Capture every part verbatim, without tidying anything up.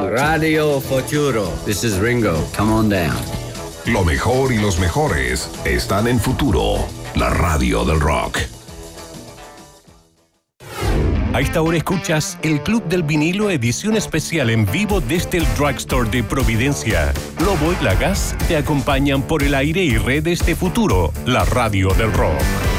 Rock. Radio Futuro. This is Ringo. Come on down. Lo mejor y los mejores están en Futuro, la radio del rock. A esta hora escuchas el Club del Vinilo, edición especial en vivo desde el Drugstore de Providencia. Lobo y Lagas te acompañan por el aire y redes de Futuro, la radio del rock.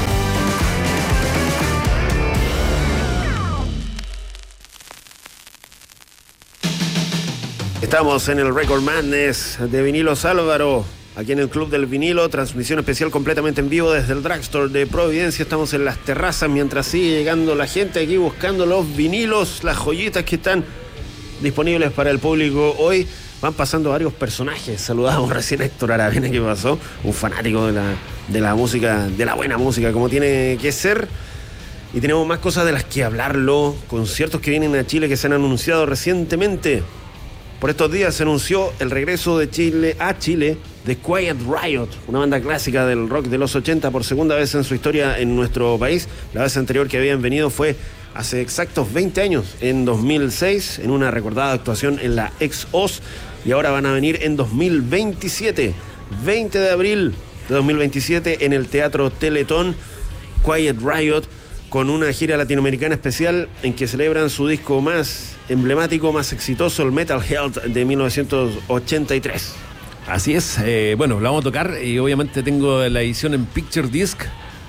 Estamos en el Record Madness de Vinilos Álvaro, aquí en el Club del Vinilo, transmisión especial completamente en vivo desde el Drugstore de Providencia. Estamos en las terrazas mientras sigue llegando la gente aquí buscando los vinilos, las joyitas que están disponibles para el público hoy. Van pasando varios personajes. Saludamos recién a Héctor Aravena, que pasó, un fanático de la, de la música, de la buena música, como tiene que ser. Y tenemos más cosas de las que hablarlo, conciertos que vienen a Chile que se han anunciado recientemente. Por estos días se anunció el regreso de Chile a Chile de Quiet Riot, una banda clásica del rock de los ochenta por segunda vez en su historia en nuestro país. La vez anterior que habían venido fue hace exactos veinte años, en dos mil seis, en una recordada actuación en la ex-O S, y ahora van a venir en dos mil veintisiete, veinte de abril de dos mil veintisiete, en el Teatro Teletón. Quiet Riot, con una gira latinoamericana especial en que celebran su disco más emblemático, más exitoso, el Metal Health de mil novecientos ochenta y tres. Así es, eh, bueno, la vamos a tocar y obviamente tengo la edición en Picture Disc,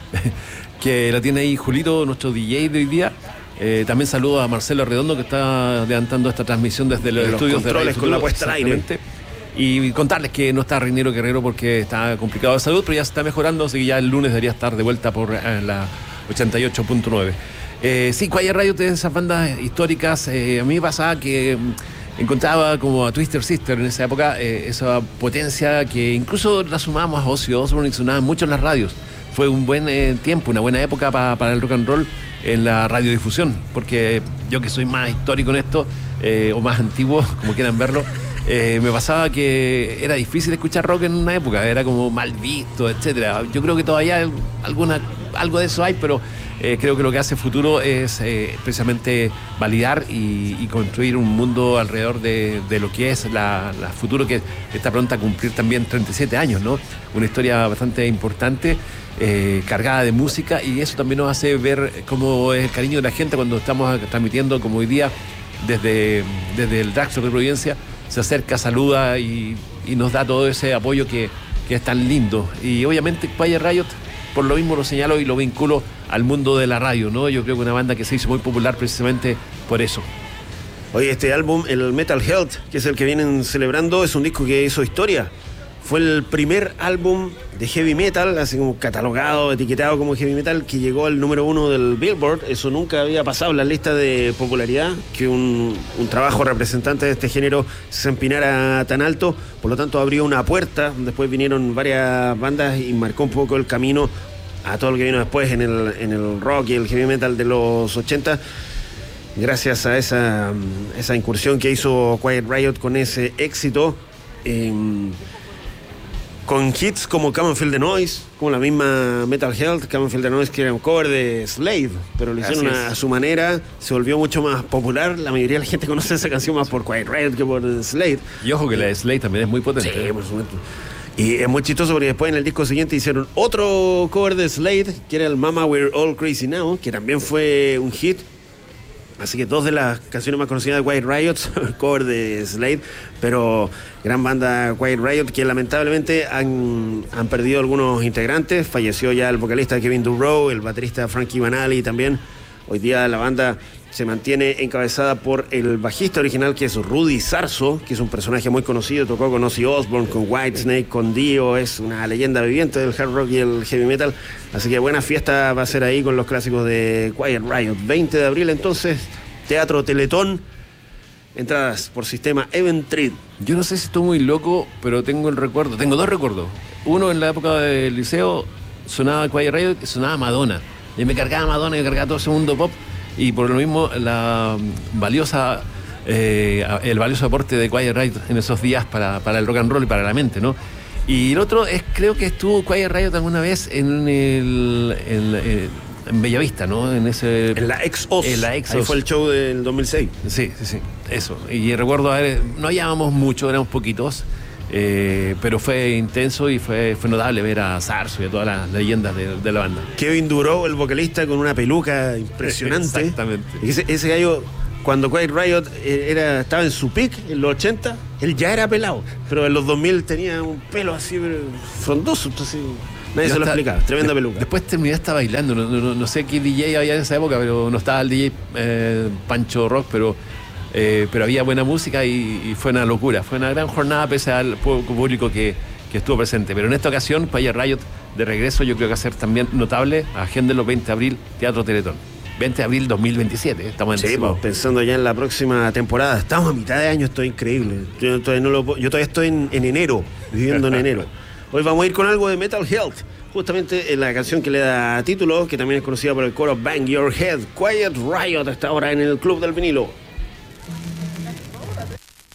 que la tiene ahí Julito, nuestro D J de hoy día. Eh, también saludo a Marcelo Redondo, que está levantando esta transmisión desde los, los estudios de Radio Futuro, con la puesta al aire. Y contarles que no está Reinero Guerrero porque está complicado de salud, pero ya se está mejorando, así que ya el lunes debería estar de vuelta por eh, la ochenta y ocho punto nueve. Eh, sí, Quiet Riot, de esas bandas históricas. Eh, a mí me pasaba que mm, encontraba como a Twisted Sister en esa época, eh, esa potencia que incluso la sumábamos a Ozzy Osbourne y sonaban mucho en las radios. Fue un buen eh, tiempo, una buena época pa, para el rock and roll en la radiodifusión, porque yo que soy más histórico en esto, eh, o más antiguo, como quieran verlo, eh, me pasaba que era difícil escuchar rock en una época, era como mal visto, etcétera. Yo creo que todavía alguna, algo de eso hay, pero eh, creo que lo que hace Futuro es eh, precisamente validar y, y construir un mundo alrededor de, de lo que es la, la Futuro, que está pronta a cumplir también treinta y siete años, ¿no? Una historia bastante importante, eh, cargada de música, y eso también nos hace ver cómo es el cariño de la gente cuando estamos transmitiendo, como hoy día, desde, desde el Drugstore de Providencia. Se acerca, saluda y, y nos da todo ese apoyo que, que es tan lindo. Y obviamente Quiet Riot, por lo mismo lo señalo y lo vinculo al mundo de la radio, ¿no? Yo creo que una banda que se hizo muy popular precisamente por eso. Oye, este álbum, el Metal Health, que es el que vienen celebrando, es un disco que hizo historia. Fue el primer álbum de heavy metal, así como catalogado, etiquetado como heavy metal, que llegó al número uno del Billboard. Eso nunca había pasado en la lista de popularidad, que un, un trabajo representante de este género se empinara tan alto. Por lo tanto, abrió una puerta. Después vinieron varias bandas y marcó un poco el camino a todo lo que vino después en el, en el rock y el heavy metal de los ochenta. Gracias a esa, esa incursión que hizo Quiet Riot con ese éxito. Eh, con hits como Come and Feel the Noise, como la misma Metal Health, Come and Feel the Noise, que era un cover de Slave, pero lo hicieron a, a su manera, se volvió mucho más popular. La mayoría de la gente conoce esa canción más por Quiet Riot que por Slave. Y ojo que la de Slave también es muy potente. Sí, por supuesto. Y es muy chistoso porque después en el disco siguiente hicieron otro cover de Slade, que era el Mama We're All Crazy Now, que también fue un hit. Así que dos de las canciones más conocidas de Quiet Riot son el cover de Slade, pero gran banda Quiet Riot, que lamentablemente han, han perdido algunos integrantes. Falleció ya el vocalista Kevin Dubrow, el baterista Frankie Banali también. Hoy día la banda se mantiene encabezada por el bajista original, que es Rudy Sarzo, que es un personaje muy conocido, tocó con Ozzy Osbourne, con Whitesnake, con Dio, es una leyenda viviente del hard rock y el heavy metal. Así que buena fiesta va a ser ahí con los clásicos de Quiet Riot. veinte de abril entonces, Teatro Teletón, entradas por sistema Eventbrite. Yo no sé si estoy muy loco, pero tengo el recuerdo, tengo dos recuerdos. Uno, en la época del liceo sonaba Quiet Riot y sonaba Madonna. Y me cargaba Madonna y me cargaba todo ese mundo pop. Y por lo mismo, la valiosa, eh, el valioso aporte de Quiet Riot en esos días para, para el rock and roll y para la mente, ¿no? Y el otro es, creo que estuvo Quiet Riot alguna vez en el, el, el en Bellavista, ¿no? En ese En la ex-O S. En la ex-O S. Ahí fue el show del dos mil seis. Sí, sí, sí, eso. Y recuerdo, a ver, no hallábamos mucho, éramos poquitos, eh, pero fue intenso y fue, fue notable ver a Sarso y a todas las leyendas de, de la banda. Kevin Duró, el vocalista, con una peluca impresionante. Exactamente. Ese, ese gallo, cuando Quiet Riot era, estaba en su pick, en los ochenta, él ya era pelado, pero en los dos mil tenía un pelo así frondoso, entonces nadie Yo se lo hasta- explicaba. Tremenda de- peluca. Después terminé hasta bailando, no, no- no sé qué D J había en esa época, pero no estaba el D J eh, Pancho Rock, pero, eh, pero había buena música y, y fue una locura, fue una gran jornada pese al pu- público que, que estuvo presente. Pero en esta ocasión, Quiet Riot de regreso, yo creo que va a ser también notable. Agéndenlo, veinte de abril, Teatro Teletón. veinte de abril dos mil veintisiete, ¿eh? Estamos en Sí, pues, pensando ya en la próxima temporada. Estamos a mitad de año, esto es increíble. Yo todavía, no lo puedo- yo todavía estoy en, en enero, viviendo en enero. Hoy vamos a ir con algo de Metal Health, justamente en la canción que le da título, que también es conocida por el coro Bang Your Head. Quiet Riot, hasta ahora en el Club del Vinilo.